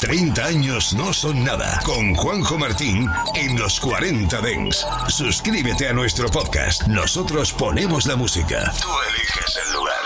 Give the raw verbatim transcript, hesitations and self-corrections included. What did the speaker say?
treinta años no son nada. Con Juanjo Martín en los cuarenta Dance. Suscríbete a nuestro podcast. Nosotros ponemos la música. Tú eliges el lugar.